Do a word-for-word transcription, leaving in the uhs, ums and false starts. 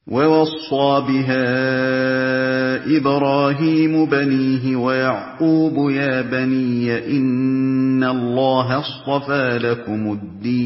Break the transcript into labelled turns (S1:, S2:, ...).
S1: وَوَصَّىٰ بِهَا إِبْرَاهِيمُ بَنِيهِ وَيَعْقُوبُ يَا بَنِيَّ إِنَّ اللَّهَ اصْطَفَىٰ لَكُمُ الدِّينَ